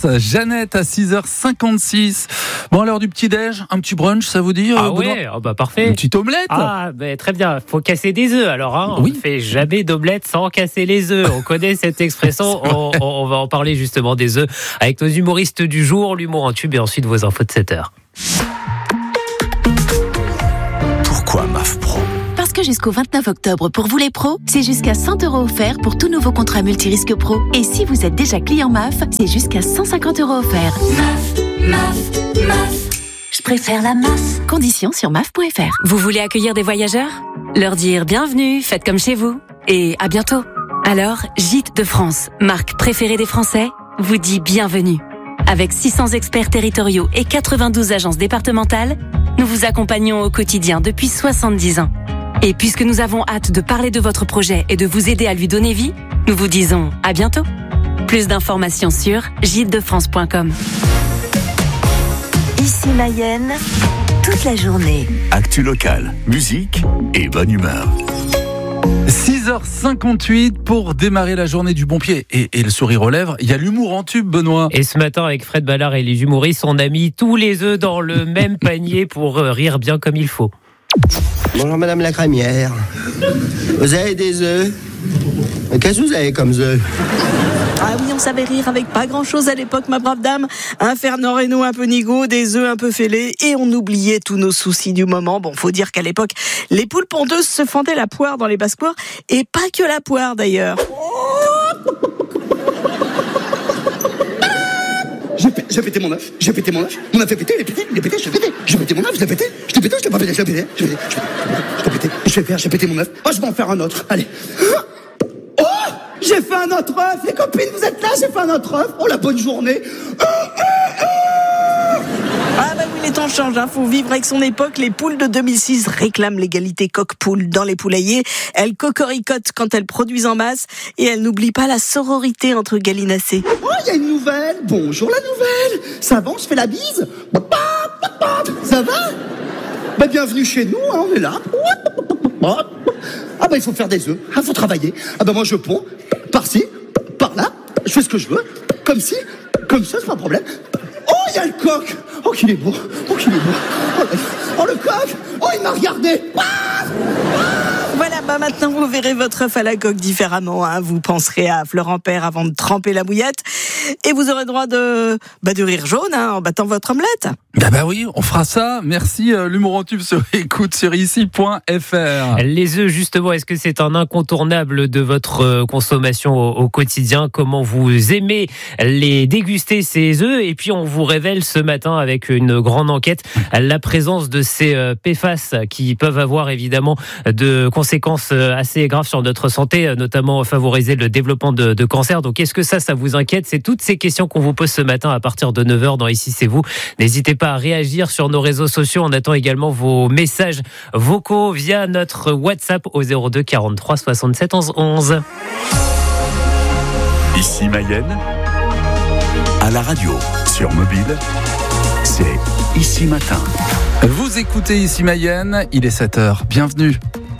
Jeannette à 6h56. Bon, à l'heure du petit-déj, un petit brunch, ça vous dit? Ah ouais, parfait. Une petite omelette? Très bien. Faut casser des œufs alors. On ne fait jamais d'omelette sans casser les œufs. On connaît cette expression. On va en parler justement des œufs avec nos humoristes du jour, l'humour en tube et ensuite vos infos de 7h. Pourquoi MAF Pro? Parce que jusqu'au 29 octobre, pour vous les pros, c'est jusqu'à 100 € offerts pour tout nouveau contrat multirisque pro. Et si vous êtes déjà client MAF, c'est jusqu'à 150 € offerts. MAF. Je préfère la MAF. Conditions sur maf.fr. Vous voulez accueillir des voyageurs? Leur dire bienvenue, faites comme chez vous. Et à bientôt. Alors, Gîtes de France, marque préférée des Français, vous dit bienvenue. Avec 600 experts territoriaux et 92 agences départementales, nous vous accompagnons au quotidien depuis 70 ans. Et puisque nous avons hâte de parler de votre projet et de vous aider à lui donner vie, nous vous disons à bientôt. Plus d'informations sur gîtesdefrance.com. Ici Mayenne, toute la journée. Actu locale, musique et bonne humeur. 6h58 pour démarrer la journée du bon pied et le sourire aux lèvres. Il y a l'humour en tube, Benoît. Et ce matin, avec Fred Ballard et les humoristes, on a mis tous les œufs dans le même panier pour rire bien comme il faut. Bonjour Madame la crémière. Vous avez des œufs? Qu'est-ce que vous avez comme œufs? Ah oui, on savait rire avec pas grand-chose à l'époque, ma brave dame. Un Fernand Reynaud un peu nigaud, des œufs un peu fêlés, et on oubliait tous nos soucis du moment. Bon, faut dire qu'à l'époque, les poules pondeuses se fendaient la poire dans les basses-cours, et pas que la poire d'ailleurs. J'ai pété mon œuf, mon œuf est pété, il est pété, j'ai pété mon œuf, je l'ai pété, je l'ai pas pété, j'ai pété mon œuf, je vais en faire un autre, allez. Oh, j'ai fait un autre œuf, les copines, vous êtes là, j'ai fait un autre œuf, oh la bonne journée. Ah bah oui, les temps changent, faut vivre avec son époque. Les poules de 2006 réclament l'égalité coq-poule dans les poulaillers. Elles cocoricotent quand elles produisent en masse et elles n'oublient pas la sororité entre gallinacés. Oh, il y a une nouvelle, bonjour la nouvelle, ça va, on se fait la bise, ça va? Bah bienvenue chez nous, on est là. Ah bah il faut faire des œufs, faut travailler. Ah bah moi je ponds, par-ci, par-là, je fais ce que je veux, comme ci, comme ça, c'est pas un problème. Oh, il y a le coq. Oh, qu'il est beau. Oh, le coq. Oh, il m'a regardé. Voilà, maintenant vous verrez votre œuf à la coque différemment. Vous penserez à Florent Père avant de tremper la bouillette. Et vous aurez droit de rire jaune en battant votre omelette. Bah oui, on fera ça. Merci. L'humour en tube se réécoute sur ici.fr. Les œufs, justement, est-ce que c'est un incontournable de votre consommation au quotidien? Comment vous aimez les déguster, ces œufs? Et puis on vous révèle ce matin avec une grande enquête la présence de ces PFAS qui peuvent avoir évidemment de conséquences assez graves sur notre santé, notamment favoriser le développement de cancer. Donc est-ce que ça vous inquiète? C'est toutes ces questions qu'on vous pose ce matin à partir de 9h dans Ici c'est vous. N'hésitez pas à réagir sur nos réseaux sociaux. On attend également vos messages vocaux via notre WhatsApp au 02 43 67 11 11. Ici Mayenne, à la radio, sur mobile, c'est Ici Matin. Vous écoutez Ici Mayenne, il est 7h. Bienvenue.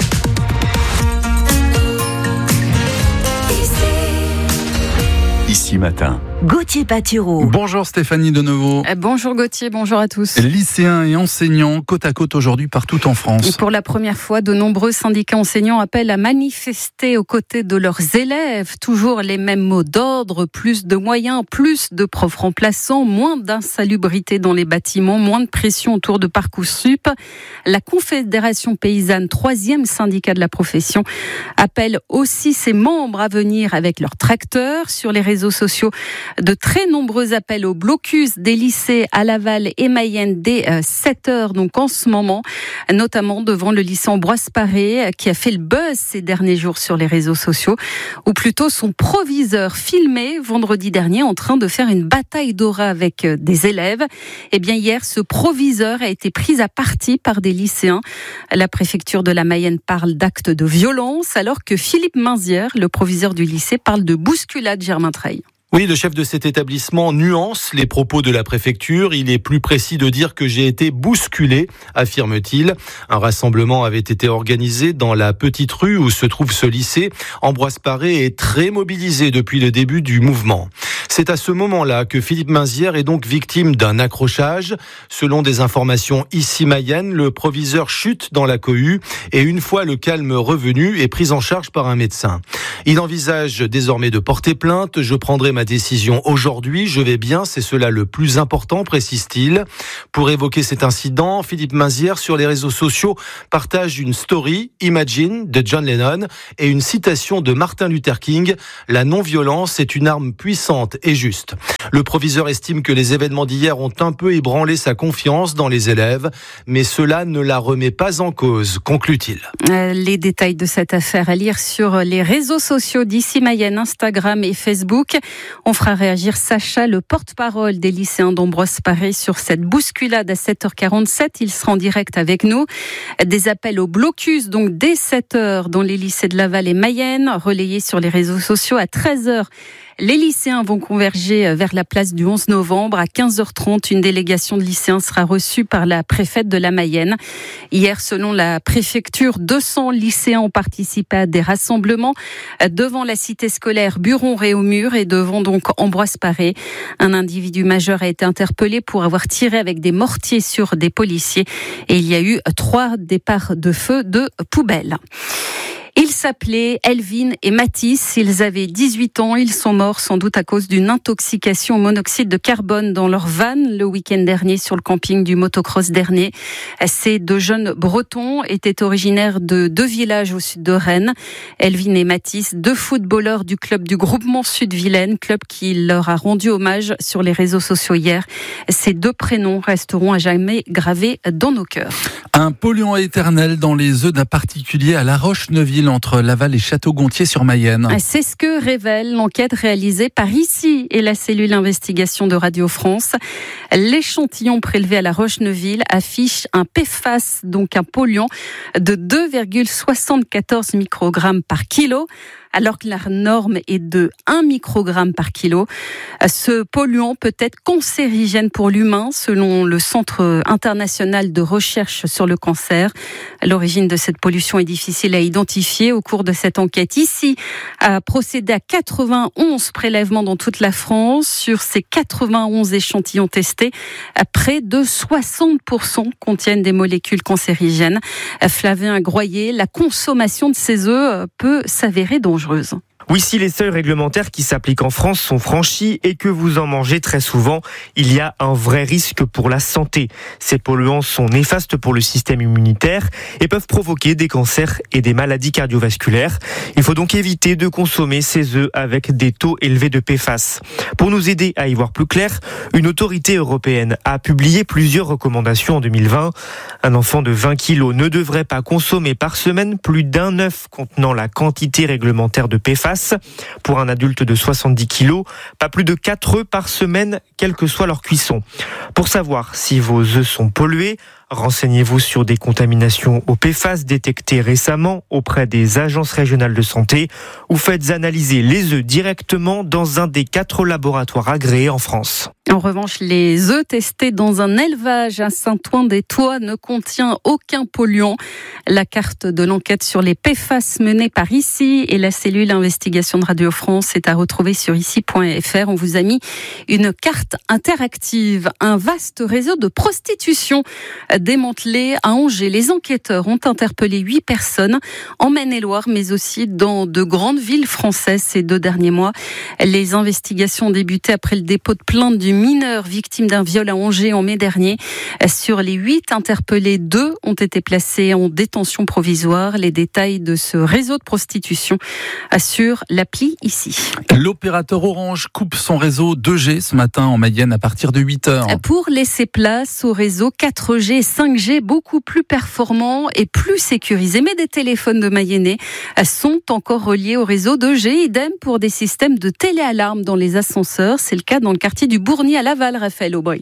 Ici Matin. Gauthier Patureau. Bonjour Stéphanie de nouveau. Bonjour Gauthier, bonjour à tous. Lycéens et enseignants côte à côte aujourd'hui partout en France. Et pour la première fois, de nombreux syndicats enseignants appellent à manifester aux côtés de leurs élèves. Toujours les mêmes mots d'ordre, plus de moyens, plus de profs remplaçants, moins d'insalubrité dans les bâtiments, moins de pression autour de Parcoursup. La Confédération paysanne, 3e syndicat de la profession, appelle aussi ses membres à venir avec leurs tracteurs. Sur les réseaux sociaux, de très nombreux appels au blocus des lycées à Laval et Mayenne dès 7h, donc en ce moment, notamment devant le lycée Ambroise-Paré qui a fait le buzz ces derniers jours sur les réseaux sociaux, ou plutôt son proviseur filmé vendredi dernier en train de faire une bataille d'aura avec des élèves. Eh bien hier, ce proviseur a été pris à partie par des lycéens. La préfecture de la Mayenne parle d'actes de violence, alors que Philippe Minzière, le proviseur du lycée, parle de bousculade Germain Treille. Oui, le chef de cet établissement nuance les propos de la préfecture. Il est plus précis de dire que j'ai été bousculé, affirme-t-il. Un rassemblement avait été organisé dans la petite rue où se trouve ce lycée. Ambroise Paré est très mobilisé depuis le début du mouvement. C'est à ce moment-là que Philippe Mainzières est donc victime d'un accrochage. Selon des informations ici Mayenne, le proviseur chute dans la cohue et une fois le calme revenu, est pris en charge par un médecin. Il envisage désormais de porter plainte. Je prendrai ma décision aujourd'hui. Je vais bien, c'est cela le plus important, précise-t-il. Pour évoquer cet incident, Philippe Mainzières sur les réseaux sociaux partage une story, Imagine, de John Lennon, et une citation de Martin Luther King. La non-violence est une arme puissante et juste. Le proviseur estime que les événements d'hier ont un peu ébranlé sa confiance dans les élèves, mais cela ne la remet pas en cause, conclut-il. Les détails de cette affaire à lire sur les réseaux sociaux d'Ici Mayenne, Instagram et Facebook. On fera réagir Sacha, le porte-parole des lycéens d'Ambroise Paré, sur cette bousculade à 7h47. Il sera en direct avec nous. Des appels au blocus, donc dès 7h dans les lycées de Laval et Mayenne, relayés sur les réseaux sociaux à 13h. Les lycéens vont converger vers la place du 11 novembre. À 15h30, une délégation de lycéens sera reçue par la préfète de la Mayenne. Hier, selon la préfecture, 200 lycéens ont participé à des rassemblements devant la cité scolaire Buron-Réaumur et devant donc Ambroise Paré. Un individu majeur a été interpellé pour avoir tiré avec des mortiers sur des policiers. Et il y a eu 3 départs de feu de poubelles. Ils s'appelaient Elvin et Mathis. Ils avaient 18 ans. Ils sont morts sans doute à cause d'une intoxication au monoxyde de carbone dans leur van le week-end dernier sur le camping du motocross dernier. Ces 2 jeunes Bretons étaient originaires de 2 villages au sud de Rennes. Elvin et Mathis, 2 footballeurs du club du groupement Sud-Vilaine, club qui leur a rendu hommage sur les réseaux sociaux hier. Ces 2 prénoms resteront à jamais gravés dans nos cœurs. Un polluant éternel dans les œufs d'un particulier à La Roche-Neuville, entre Laval et Château-Gontier-sur-Mayenne. C'est ce que révèle l'enquête réalisée par ICI et la cellule investigation de Radio France. L'échantillon prélevé à La Roche-Neuville affiche un PFAS, donc un polluant, de 2,74 microgrammes par kilo, alors que la norme est de 1 microgramme par kilo. Ce polluant peut être cancérigène pour l'humain, selon le Centre international de recherche sur le cancer. L'origine de cette pollution est difficile à identifier. Au cours de cette enquête, ICI a procédé à 91 prélèvements dans toute la France. Sur ces 91 échantillons testés, près de 60% contiennent des molécules cancérigènes. Flavien Groyer, la consommation de ces œufs peut s'avérer dangereuse. Oui, si les seuils réglementaires qui s'appliquent en France sont franchis et que vous en mangez très souvent, il y a un vrai risque pour la santé. Ces polluants sont néfastes pour le système immunitaire et peuvent provoquer des cancers et des maladies cardiovasculaires. Il faut donc éviter de consommer ces œufs avec des taux élevés de PFAS. Pour nous aider à y voir plus clair, une autorité européenne a publié plusieurs recommandations en 2020. Un enfant de 20 kilos ne devrait pas consommer par semaine plus d'un œuf contenant la quantité réglementaire de PFAS. Pour un adulte de 70 kilos, pas plus de 4 œufs par semaine, quelle que soit leur cuisson. Pour savoir si vos œufs sont pollués, renseignez-vous sur des contaminations au PFAS détectées récemment auprès des agences régionales de santé ou faites analyser les œufs directement dans un des 4 laboratoires agréés en France. En revanche, les œufs testés dans un élevage à Saint-Ouen-des-Toits ne contient aucun polluant. La carte de l'enquête sur les PFAS menée par ICI et la cellule investigation de Radio France est à retrouver sur ici.fr. On vous a mis une carte interactive. Un vaste réseau de prostitution démantelé à Angers. Les enquêteurs ont interpellé 8 personnes en Maine-et-Loire, mais aussi dans de grandes villes françaises ces 2 derniers mois. Les investigations ont débuté après le dépôt de plainte du mineur victime d'un viol à Angers en mai dernier. Sur les 8 interpellés, 2 ont été placés en détention provisoire. Les détails de ce réseau de prostitution assure l'appli ici. L'opérateur Orange coupe son réseau 2G ce matin en Mayenne à partir de 8h. Pour laisser place au réseau 4G et 5G beaucoup plus performants et plus sécurisés. Mais des téléphones de Mayennais sont encore reliés au réseau 2G. Idem pour des systèmes de téléalarme dans les ascenseurs. C'est le cas dans le quartier du Bourgny à Laval, Raphaël Aubrey.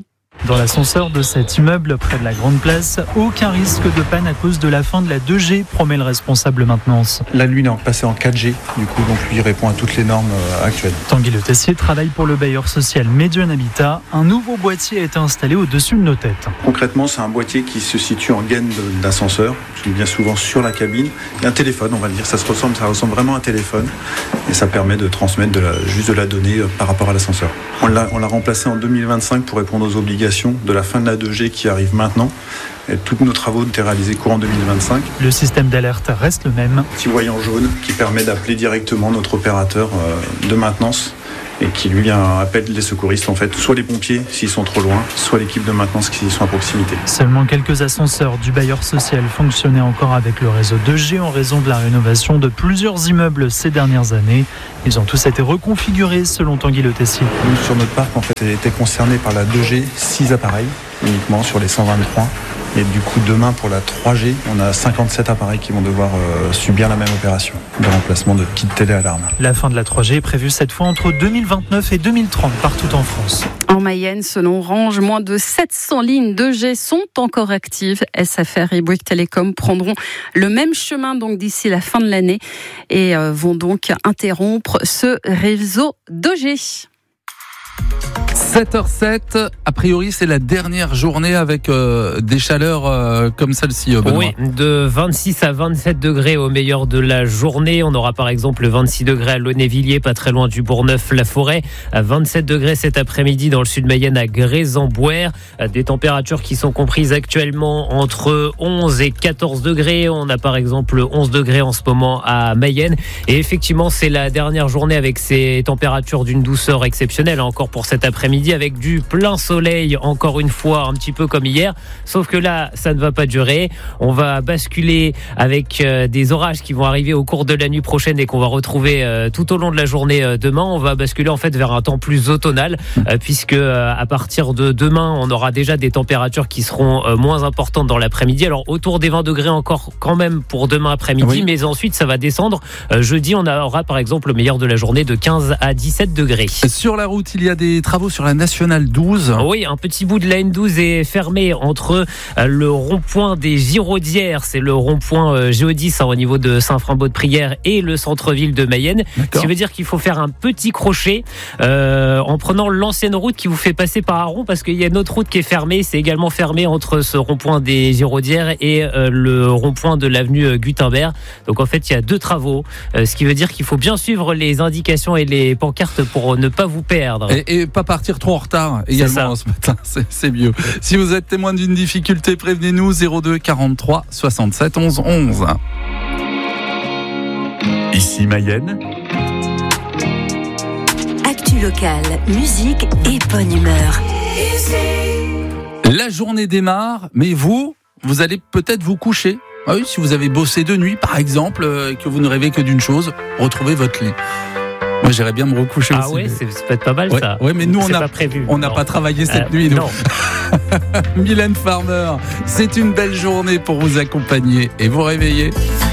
Dans l'ascenseur de cet immeuble près de la Grande Place, aucun risque de panne à cause de la fin de la 2G, promet le responsable maintenance. La Lune est passée en 4G, du coup, donc lui répond à toutes les normes actuelles. Tanguy Le Tessier travaille pour le bailleur social Medion Habitat. Un nouveau boîtier a été installé au-dessus de nos têtes. Concrètement, c'est un boîtier qui se situe en gaine d'ascenseur, bien souvent sur la cabine. Il y a un téléphone, on va le dire, ça ressemble vraiment à un téléphone et ça permet de transmettre juste de la donnée par rapport à l'ascenseur. On l'a remplacé en 2025 pour répondre aux obligations de la fin de la 2G qui arrive maintenant. Et tous nos travaux ont été réalisés courant 2025. Le système d'alerte reste le même. Petit voyant jaune qui permet d'appeler directement notre opérateur de maintenance et qui lui appelle les secouristes, en fait, soit les pompiers s'ils sont trop loin, soit l'équipe de maintenance s'ils sont à proximité. Seulement quelques ascenseurs du bailleur social fonctionnaient encore avec le réseau 2G en raison de la rénovation de plusieurs immeubles ces dernières années. Ils ont tous été reconfigurés selon Tanguy Le Tessier. Nous, sur notre parc, en fait, était concerné par la 2G, 6 appareils uniquement sur les 123. Et du coup, demain, pour la 3G, on a 57 appareils qui vont devoir subir la même opération de remplacement de kits télé-alarme. La fin de la 3G est prévue cette fois entre 2029 et 2030 partout en France. En Mayenne, selon Orange, moins de 700 lignes 2G sont encore actives. SFR et Bouygues Télécom prendront le même chemin donc d'ici la fin de l'année et vont donc interrompre ce réseau 2G. 7h07, a priori c'est la dernière journée avec des chaleurs comme celle-ci, Benoît. Oui, de 26 à 27 degrés au meilleur de la journée. On aura par exemple 26 degrés à Launay-Villiers, pas très loin du Bourgneuf-la-Forêt. 27 degrés cet après-midi dans le sud Mayenne à Grez-en-Bouers. Des températures qui sont comprises actuellement entre 11 et 14 degrés. On a par exemple 11 degrés en ce moment à Mayenne. Et effectivement, c'est la dernière journée avec ces températures d'une douceur exceptionnelle encore pour cet après-midi, avec du plein soleil encore une fois, un petit peu comme hier, sauf que là ça ne va pas durer. On va basculer avec des orages qui vont arriver au cours de la nuit prochaine et qu'on va retrouver tout au long de la journée demain. On va basculer en fait vers un temps plus automnal puisque à partir de demain on aura déjà des températures qui seront moins importantes dans l'après-midi, alors autour des 20 degrés encore quand même pour demain après-midi, oui. Mais ensuite ça va descendre. Jeudi on aura par exemple le meilleur de la journée de 15 à 17 degrés. Sur la route il y a des travaux sur la Nationale 12. Oui, un petit bout de la N12 est fermé entre le rond-point des Giraudières, c'est le rond-point Géodis au niveau de Saint-Frambault-de-Prière, et le centre-ville de Mayenne. D'accord. Ce qui veut dire qu'il faut faire un petit crochet en prenant l'ancienne route qui vous fait passer par Aron, parce qu'il y a une autre route qui est fermée. C'est également fermé entre ce rond-point des Giraudières et le rond-point de l'avenue Gutenberg. Donc en fait, il y a deux travaux, ce qui veut dire qu'il faut bien suivre les indications et les pancartes pour ne pas vous perdre. Et pas partir trop en retard également ce matin, c'est mieux. Si vous êtes témoin d'une difficulté, prévenez-nous 02 43 67 11 11. Ici Mayenne. Actu locale, musique et bonne humeur. La journée démarre, mais vous allez peut-être vous coucher. Ah oui, si vous avez bossé de nuit par exemple, et que vous ne rêvez que d'une chose, retrouvez votre lit. Moi, j'irais bien me recoucher aussi. Ah ouais, ça peut être pas mal ça. Ouais, mais nous, on n'a pas travaillé cette nuit. Non. Mylène Farmer, c'est une belle journée pour vous accompagner et vous réveiller.